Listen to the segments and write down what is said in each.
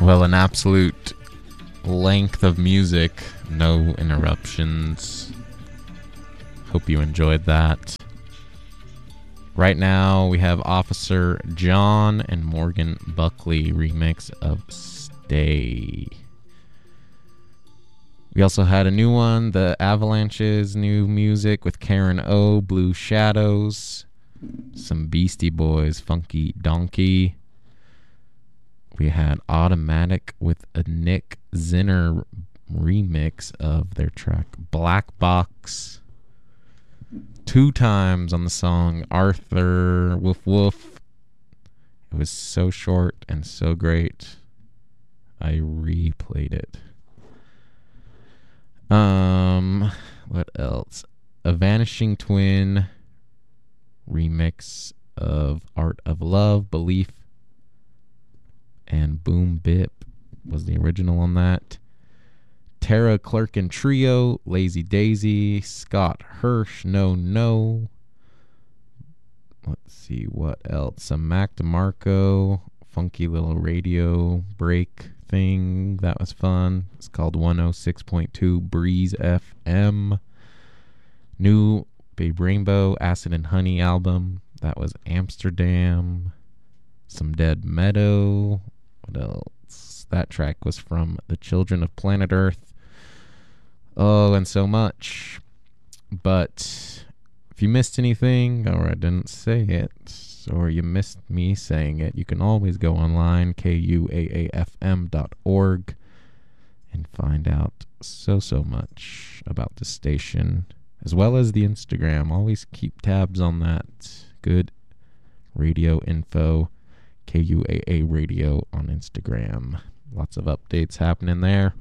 Well, an absolute length of music, no interruptions. Hope you enjoyed that. Right now, we have Officer John and Morgan Buckley remix of Stay. We also had a new one, the Avalanches' new music with Karen O, Blue Shadows. Some Beastie Boys, Funky Donkey. We had Automatic with a Nick Zinner remix of their track Black Box. 2 times on the song Arthur Woof Woof. It was so short and so great. I replayed it. What else? A Vanishing Twin remix of Art of Love, Belief, and Boom Bip was the original on that. Tara Clark and Trio, Lazy Daisy, Scott Hirsch, No No. Let's see what else. Some Mac DeMarco, funky little radio break thing. That was fun. It's called 106.2 Breeze FM. New Babe Rainbow, Acid and Honey album. That was Amsterdam. Some Dead Meadow. What else? That track was from The Children of Planet Earth. Oh, and so much. But if you missed anything, or I didn't say it, or you missed me saying it, you can always go online, kuaafm.org, and find out so much about the station, as well as the Instagram. Always keep tabs on that. Good radio info, KUAA Radio on Instagram. Lots of updates happening there.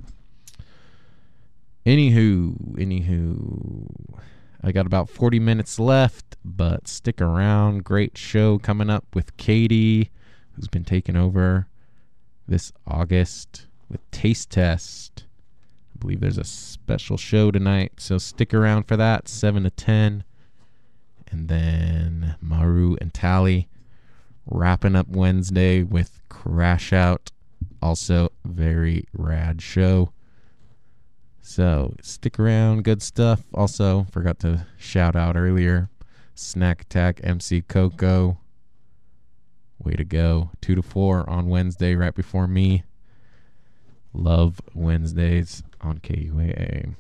Anywho, I got about 40 minutes left, but stick around. Great show coming up with Katie, who's been taking over this August with Taste Test. I believe there's a special show tonight, so stick around for that, 7 to 10. And then Maru and Tally wrapping up Wednesday with Crash Out. Also, very rad show. So, stick around, good stuff. Also, forgot to shout out earlier, Snack Attack MC Coco. Way to go. 2 to 4 on Wednesday, right before me. Love Wednesdays on KUAA.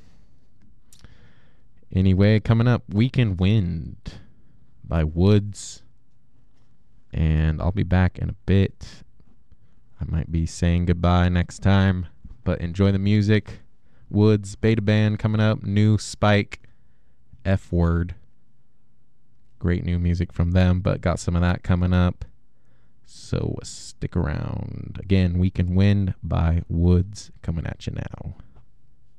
Anyway, coming up, Weekend Wind by Woods. And I'll be back in a bit. I might be saying goodbye next time, but enjoy the music. Woods, Beta Band coming up. New Spike, F Word. Great new music from them, but got some of that coming up. So stick around. Again, Weekend Wind by Woods coming at you now.